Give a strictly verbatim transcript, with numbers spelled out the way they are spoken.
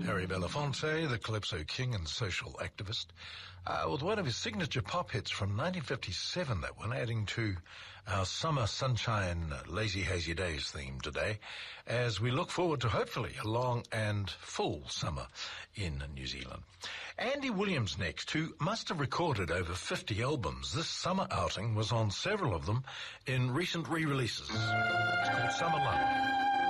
Harry Belafonte, the Calypso King and social activist, uh, with one of his signature pop hits from nineteen fifty-seven, that one, adding to our summer sunshine, lazy hazy days theme today, as we look forward to hopefully a long and full summer in New Zealand. Andy Williams next, who must have recorded over fifty albums. This summer outing was on several of them in recent re-releases. It's called Summer Love.